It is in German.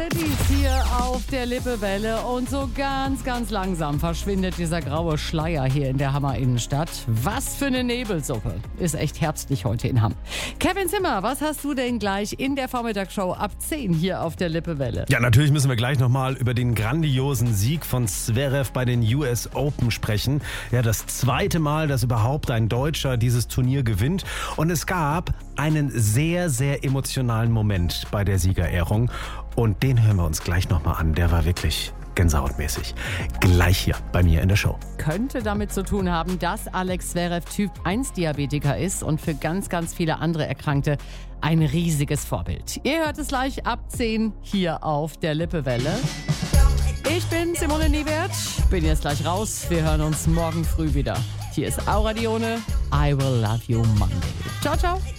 Alpis hier auf der Lippewelle und so ganz, ganz langsam verschwindet dieser graue Schleier hier in der Hammer Innenstadt. Was für eine Nebelsuppe. Ist echt herbstlich heute in Hamm. Kevin Zimmer, was hast du denn gleich in der Vormittagsshow ab 10 hier auf der Lippewelle? Ja, natürlich müssen wir gleich nochmal über den grandiosen Sieg von Zverev bei den US Open sprechen. Ja, das zweite Mal, dass überhaupt ein Deutscher dieses Turnier gewinnt. Und es gab einen sehr, sehr emotionalen Moment bei der Siegerehrung. Und den hören wir uns gleich nochmal an. Der war wirklich gänsehautmäßig. Gleich hier bei mir in der Show. Könnte damit zu tun haben, dass Alex Zverev Typ 1 Diabetiker ist und für ganz, ganz viele andere Erkrankte ein riesiges Vorbild. Ihr hört es gleich ab 10 hier auf der Lippewelle. Ich bin Simone Niewert, bin jetzt gleich raus. Wir hören uns morgen früh wieder. Hier ist Aura Dione, I Will Love You Monday. Ciao, ciao.